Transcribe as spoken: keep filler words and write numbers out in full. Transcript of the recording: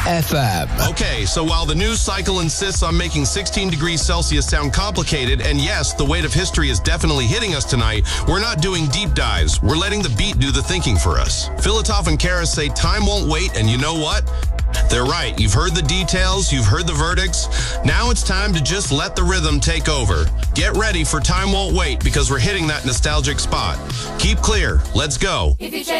F M. Okay, so while the news cycle insists on making sixteen degrees Celsius sound complicated, and yes, the weight of history is definitely hitting us tonight, we're not doing deep dives. We're letting the beat do the thinking for us. Filatov and Karas say time won't wait, and you know what? They're right. You've heard the details, you've heard the verdicts. Now it's time to just let the rhythm take over. Get ready for Time Won't Wait, because we're hitting that nostalgic spot. Keep clear. Let's go. If you